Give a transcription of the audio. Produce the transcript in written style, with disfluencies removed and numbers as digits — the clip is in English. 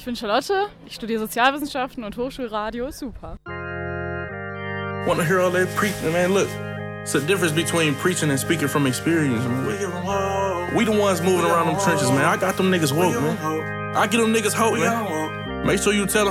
Ich bin Charlotte, ich studiere Sozialwissenschaften und Hochschulradio. Super. Wanna hear all that preaching, man? Look, it's a difference between preaching and speaking from experience, man. We the ones moving around them trenches, man. I got them niggas woke, man. I get them niggas hope, man. Make sure you tell them